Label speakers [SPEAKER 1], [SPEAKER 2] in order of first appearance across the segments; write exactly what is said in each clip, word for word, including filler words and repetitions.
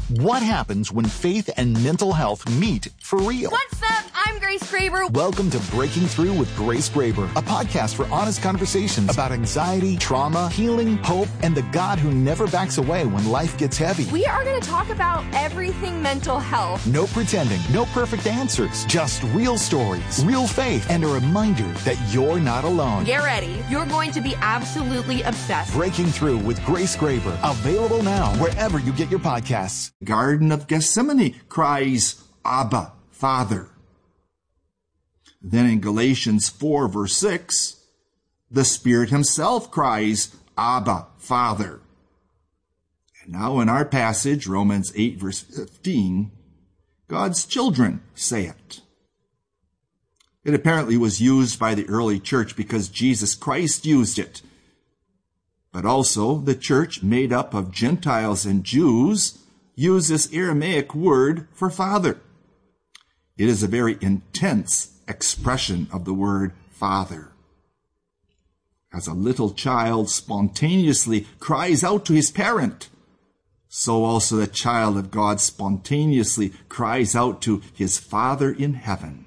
[SPEAKER 1] What happens when faith and mental health meet for real?
[SPEAKER 2] What's up? I'm Grace Graber.
[SPEAKER 1] Welcome to Breaking Through with Grace Graber, a podcast for honest conversations about anxiety, trauma, healing, hope, and the God who never backs away when life gets heavy.
[SPEAKER 2] We are going to talk about everything mental health.
[SPEAKER 1] No pretending, no perfect answers, just real stories, real faith, and a reminder that you're not alone.
[SPEAKER 2] Get ready. You're going to be absolutely obsessed.
[SPEAKER 1] Breaking Through with Grace Graber, available now wherever you get your podcasts.
[SPEAKER 3] Garden of Gethsemane cries, Abba, Father. Then in Galatians four, verse six, the Spirit himself cries, Abba, Father. And now in our passage, Romans eight, verse fifteen, God's children say it. It apparently was used by the early church because Jesus Christ used it. But also the church made up of Gentiles and Jews use this Aramaic word for father. It is a very intense expression of the word father. As a little child spontaneously cries out to his parent, so also the child of God spontaneously cries out to his Father in heaven.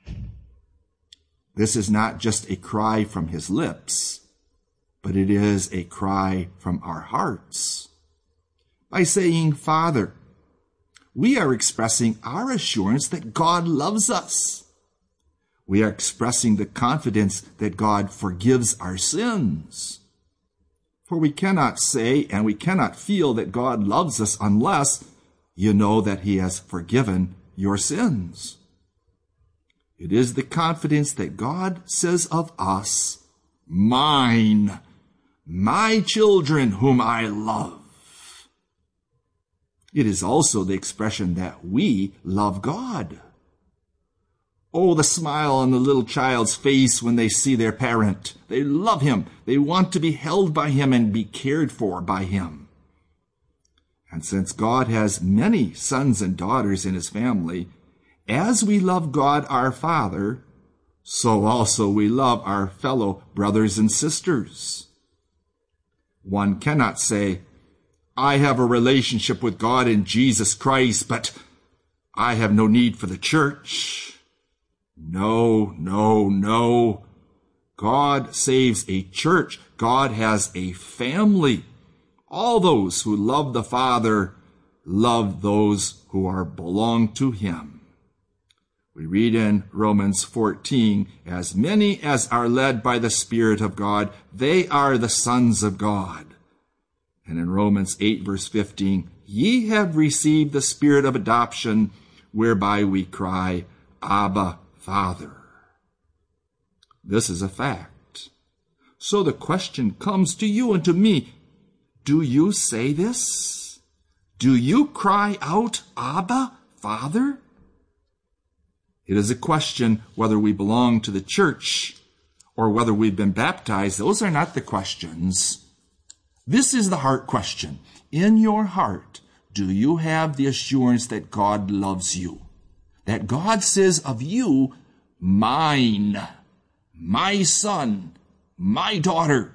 [SPEAKER 3] This is not just a cry from his lips, but it is a cry from our hearts. By saying Father, we are expressing our assurance that God loves us. We are expressing the confidence that God forgives our sins. For we cannot say and we cannot feel that God loves us unless you know that he has forgiven your sins. It is the confidence that God says of us, mine, my children whom I love. It is also the expression that we love God. Oh, the smile on the little child's face when they see their parent. They love him. They want to be held by him and be cared for by him. And since God has many sons and daughters in his family, as we love God our Father, so also we love our fellow brothers and sisters. One cannot say, I have a relationship with God in Jesus Christ, but I have no need for the church. No, no, no. God saves a church. God has a family. All those who love the Father love those who are belong to him. We read in Romans fourteen, as many as are led by the Spirit of God, they are the sons of God. And in Romans eight, verse fifteen, ye have received the Spirit of adoption, whereby we cry, Abba, Father. This is a fact. So the question comes to you and to me, do you say this? Do you cry out, Abba, Father? It is a question whether we belong to the church or whether we've been baptized. Those are not the questions. This is the heart question. In your heart, do you have the assurance that God loves you? That God says of you, mine, my son, my daughter.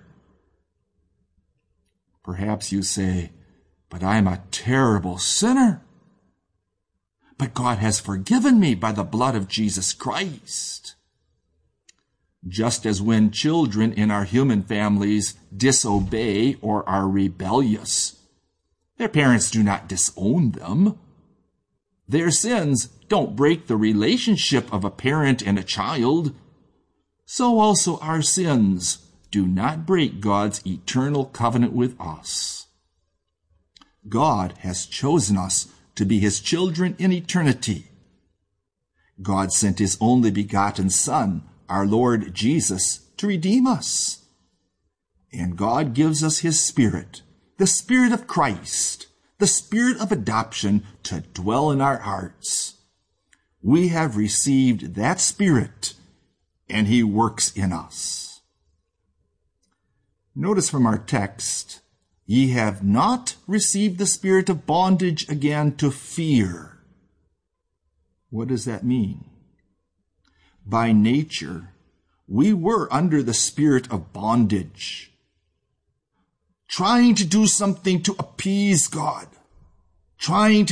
[SPEAKER 3] Perhaps you say, but I'm a terrible sinner. But God has forgiven me by the blood of Jesus Christ. Just as when children in our human families disobey or are rebellious, their parents do not disown them. Their sins don't break the relationship of a parent and a child. So also our sins do not break God's eternal covenant with us. God has chosen us to be his children in eternity. God sent his only begotten Son, our Lord Jesus, to redeem us. And God gives us his Spirit, the Spirit of Christ, the Spirit of adoption to dwell in our hearts. We have received that Spirit, and he works in us. Notice from our text, ye have not received the spirit of bondage again to fear. What does that mean? By nature, we were under the spirit of bondage, trying to do something to appease God, trying to